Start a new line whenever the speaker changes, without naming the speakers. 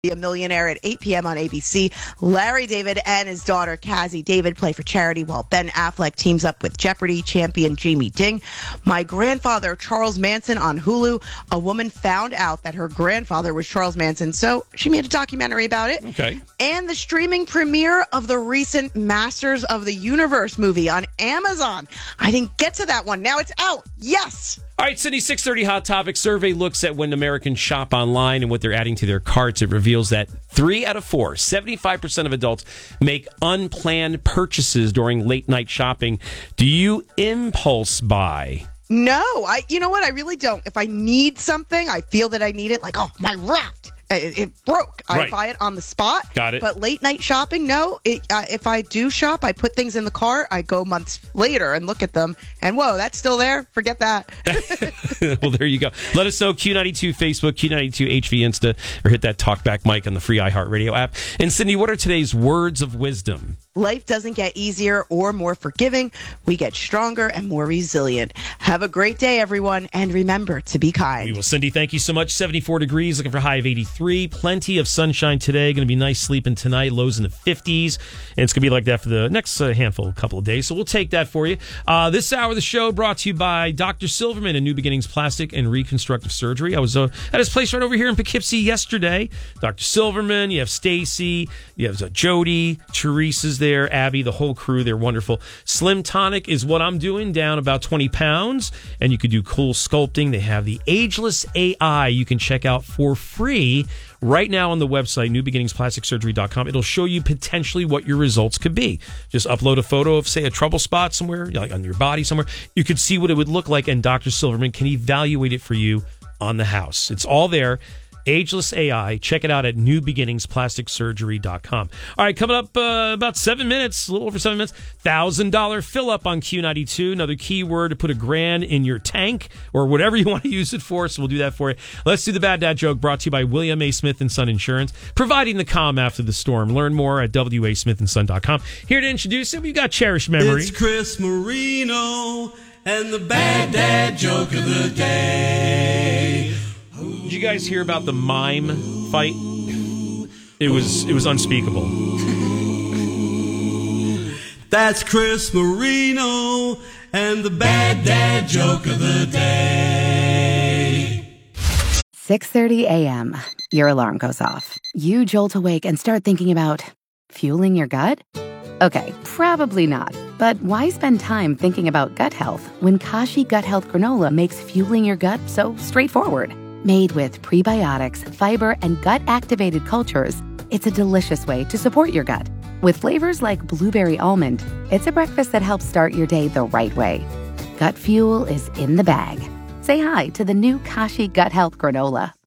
A Millionaire at 8 p.m. on ABC. Larry David and his daughter, Cassie David, play for charity while Ben Affleck teams up with Jeopardy champion Jamie Ding. My Grandfather, Charles Manson on Hulu. A woman found out that her grandfather was Charles Manson, so she made a documentary about it.
Okay.
And the streaming premiere of the recent Masters of the Universe movie on Amazon. I didn't get to that one. Now it's out. Yes.
All right, Cindy, 6:30 Hot Topic survey looks at when Americans shop online and what they're adding to their carts. It reveals that 3 out of 4, 75% of adults make unplanned purchases during late night shopping. Do you impulse buy?
No, you know what? I really don't. If I need something, I feel that I need it. Like, oh, my raft. It broke. I buy it on the spot.
Got it.
But late night shopping, no. If I do shop, I put things in the cart. I go months later and look at them. And whoa, that's still there? Forget that.
Well, there you go. Let us know. Q92 Facebook, Q92 HV Insta, or hit that talkback mic on the free iHeartRadio app. And Cindy, what are today's words of wisdom?
Life doesn't get easier or more forgiving. We get stronger and more resilient. Have a great day, everyone. And remember to be kind.
Well, Cindy, thank you so much. 74 degrees, looking for a high of 83. Plenty of sunshine today. Going to be nice sleeping tonight. Lows in the 50s. And it's going to be like that for the next couple of days. So we'll take that for you. This hour of the show brought to you by Dr. Silverman and New Beginnings Plastic and Reconstructive Surgery. I was at his place right over here in Poughkeepsie yesterday. Dr. Silverman, you have Stacy, you have Jody, Teresa's there, Abby, the whole crew. They're wonderful. Slim Tonic is what I'm doing, down about 20 pounds. And you can do cool sculpting. They have the Ageless AI you can check out for free right now on the website, newbeginningsplasticsurgery.com. It'll show you potentially what your results could be. Just upload a photo of, say, a trouble spot somewhere, like on your body somewhere. You could see what it would look like, and Dr. Silverman can evaluate it for you on the house. It's all there. Ageless AI. Check it out at newbeginningsplasticsurgery.com. All right, coming up about 7 minutes, a little over 7 minutes, $1,000 fill-up on Q92. Another keyword to put $1,000 in your tank or whatever you want to use it for, so we'll do that for you. Let's do the Bad Dad Joke, brought to you by William A. Smith & Son Insurance, providing the calm after the storm. Learn more at wasmithandson.com. Here to introduce it, we've got Cherished Memory.
It's Chris Marino and the Bad Dad Joke of the Day.
Did you guys hear about the mime fight? It was unspeakable.
That's Chris Marino and the Bad Dad Joke of the Day.
6:30 a.m. Your alarm goes off. You jolt awake and start thinking about fueling your gut? Okay, probably not. But why spend time thinking about gut health when Kashi Gut Health Granola makes fueling your gut so straightforward? Made with prebiotics, fiber, and gut-activated cultures, it's a delicious way to support your gut. With flavors like blueberry almond, it's a breakfast that helps start your day the right way. Gut fuel is in the bag. Say hi to the new Kashi Gut Health Granola.